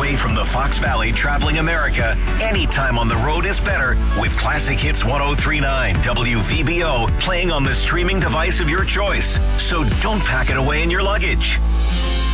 away from the Fox Valley traveling America, anytime on the road is better with Classic Hits 1039 WVBO playing on the streaming device of your choice. So don't pack it away in your luggage.